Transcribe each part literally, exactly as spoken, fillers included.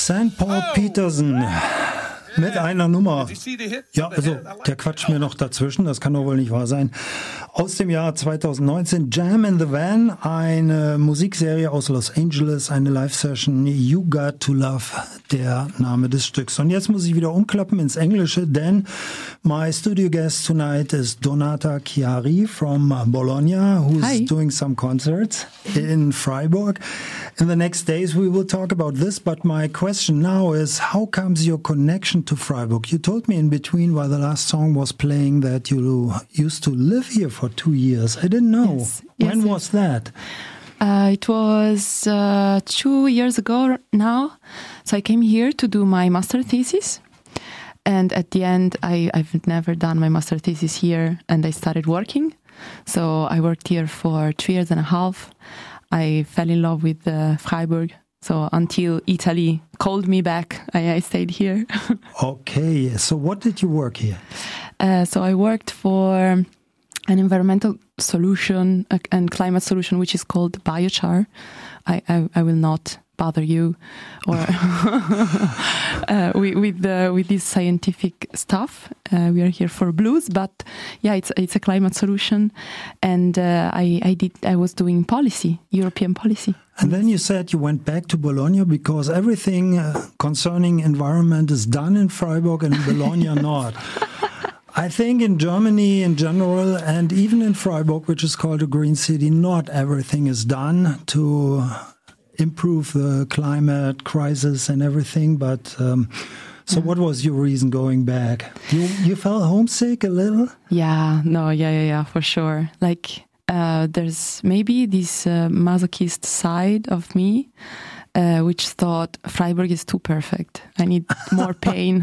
Sankt Paul Petersen mit einer Nummer. Ja, also der quatscht mir noch dazwischen, das kann doch wohl nicht wahr sein. Aus dem Jahr zwanzig neunzehn, Jam in the Van, eine Musikserie aus Los Angeles, eine Live-Session, You Got to Love, der Name des Stücks. Und jetzt muss ich wieder umklappen ins Englische, denn my studio guest tonight is Donata Chiari from Bologna, who's Hi. doing some concerts in Freiburg. In the next days we will talk about this, but my question now is, how comes your connection to Freiburg? You told me in between while the last song was playing that you used to live here for two years. I didn't know. Yes. When Yes, was yes. that? Uh, it was uh, two years ago now. So I came here to do my master thesis. And at the end, I, I've never done my master thesis here, and I started working. So I worked here for three years and a half. I fell in love with uh, Freiburg. So until Italy called me back, I, I stayed here. Okay, so what did you work here? Uh, so I worked for an environmental solution uh, and climate solution, which is called biochar. I, I, I will not bother you or uh, with with, uh, with this scientific stuff. Uh, we are here for blues, but yeah, it's it's a climate solution, and uh, I I did I was doing policy, European policy. And then you said you went back to Bologna because everything uh, concerning environment is done in Freiburg and in Bologna not. I think in Germany in general, and even in Freiburg, which is called a green city, not everything is done to improve the climate crisis and everything. But um, so, Yeah. what was your reason going back? You you felt homesick a little? Yeah, no, yeah, yeah, yeah, for sure. Like, uh, there's maybe this uh, masochist side of me, uh, which thought Freiburg is too perfect. I need more pain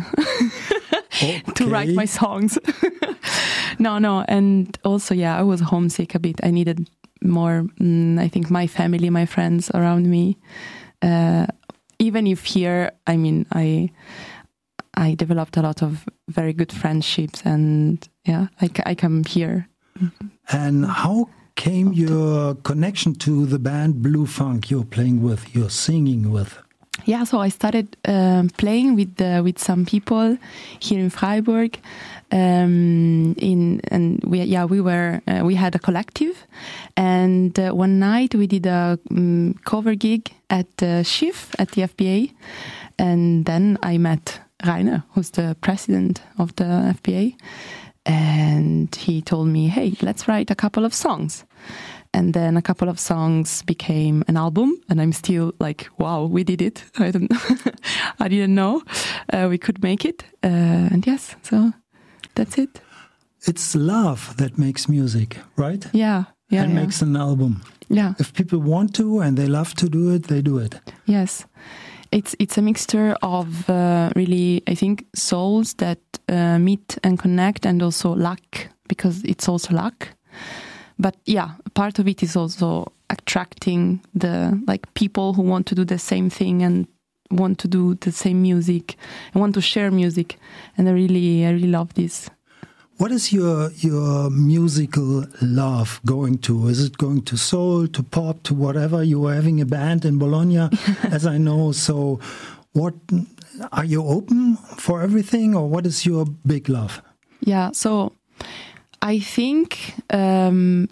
to write my songs. no, no, and also, yeah, I was homesick a bit. I needed more, mm, I think, my family, my friends around me. Uh, even if here, I mean, I I developed a lot of very good friendships, and yeah, I, c- I come here. And how came your connection to the band Blue Funk you're playing with, you're singing with? Yeah, so I started um, playing with uh, with some people here in Freiburg. Um, in and we yeah we were uh, we had a collective, and uh, one night we did a um, cover gig at uh, Schiff at the F B A, and then I met Rainer, who's the president of the F B A, and he told me, hey, let's write a couple of songs. And then a couple of songs became an album, and I'm still like, wow, we did it. I don't, I didn't know uh, we could make it. Uh, and yes, so that's it. It's love that makes music, right? Yeah, yeah, and yeah. makes an album. Yeah, If people want to and they love to do it, they do it. yes. It's it's a mixture of uh, really, I think, souls that uh, meet and connect, and also luck, because it's also luck. But yeah, part of it is also attracting the like people who want to do the same thing and want to do the same music and want to share music. And I really, I really love this. What is your your musical love going to? Is it going to soul, to pop, to whatever? You were having a band in Bologna, as I know. So, what are you open for everything, or what is your big love? Yeah, so I think um,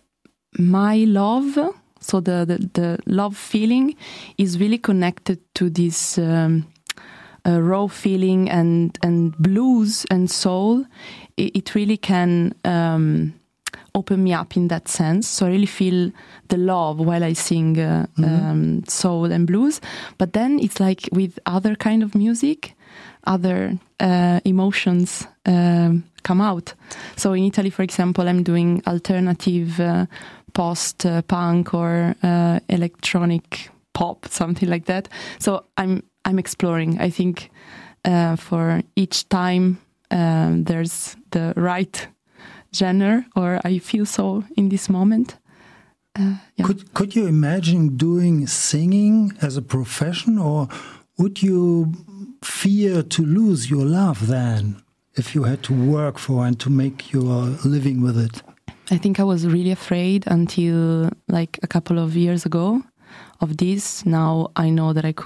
my love, so the, the, the love feeling is really connected to this um, uh, raw feeling, and, and blues and soul. It, it really can um, open me up in that sense. So I really feel the love while I sing uh, mm-hmm. um, soul and blues. But then it's like with other kind of music, other uh, emotions um, come out. So in Italy, for example, I'm doing alternative uh, post-punk or uh, electronic pop, something like that. So I'm I'm exploring. I think uh, for each time um, there's the right genre, or I feel so in this moment. Uh, yeah. Could could you imagine doing singing as a profession, or would you fear to lose your love then, if you had to work for and to make your living with it? I think I was really afraid until like a couple of years ago of this. Now I know that I could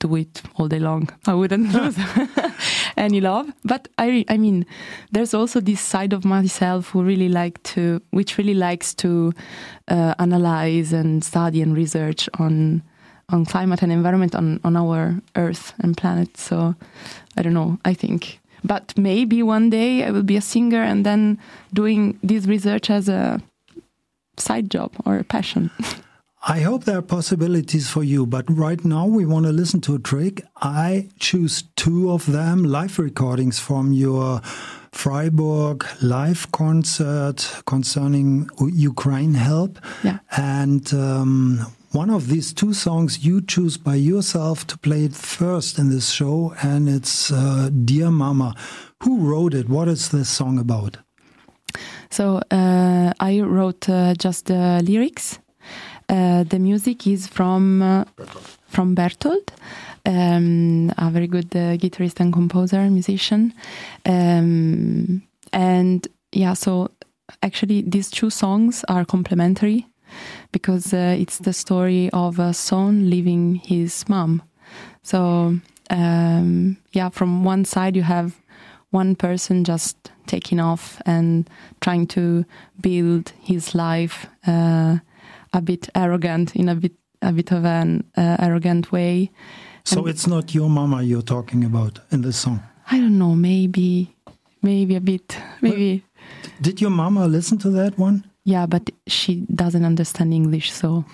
do it all day long. I wouldn't lose any love. But I, I mean, there's also this side of myself who really like to, which really likes to uh, analyze and study and research on on climate and environment on, on our Earth and planet. So I don't know, I think. But maybe one day I will be a singer and then doing this research as a side job or a passion. I hope there are possibilities for you, but right now we want to listen to a track. I choose two of them, live recordings from your Freiburg live concert concerning Ukraine help. Yeah. And um, one of these two songs you choose by yourself to play it first in this show, and it's uh, Dear Mama. Who wrote it? What is this song about? So uh, I wrote uh, just the lyrics. Uh, the music is from uh, from Bertold, um, a very good uh, guitarist and composer, musician. Um, and yeah, so actually these two songs are complementary because uh, it's the story of a son leaving his mom. So um, yeah, from one side you have one person just taking off and trying to build his life uh, a bit arrogant, in a bit a bit of an uh, arrogant way. So and it's not your mama you're talking about in this song? I don't know, maybe, maybe a bit, maybe. Well, did your mama listen to that one? Yeah, but she doesn't understand English, so...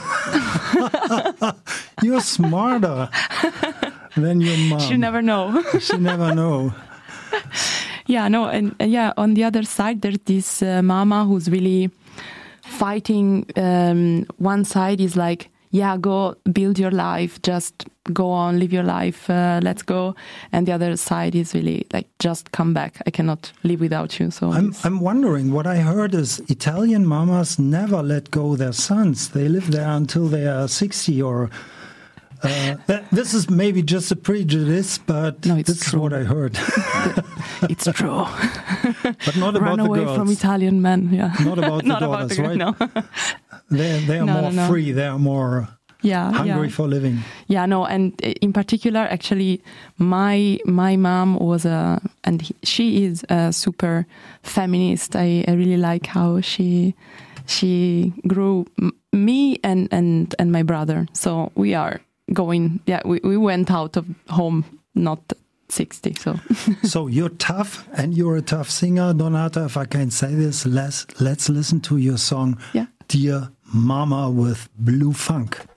You're smarter than your mom. She never know. She never know. Yeah, no, and, and yeah, on the other side, there's this uh, mama who's really fighting. Um, one side is like, yeah, go build your life, just go on, live your life, uh, let's go. And the other side is really like, just come back. I cannot live without you. So I'm, I'm wondering, what I heard is Italian mamas never let go their sons. They live there until they are sixty or... Uh, that, this is maybe just a prejudice, but no, it's this true. is what I heard. It's true. But not about Run the away girls. from Italian men, yeah. Not about the not daughters, about the, right? No. They they are no, more no, no. free. They are more yeah, hungry yeah. for living. Yeah, no, and in particular, actually, my my mom was a, and he, she is a super feminist. I, I really like how she she grew m- me and, and, and my brother. So we are going, yeah, we, we went out of home, not sixty. So so you're tough and you're a tough singer, Donata. If I can say this, let's let's listen to your song, yeah. Dear Mama with Blue Funk.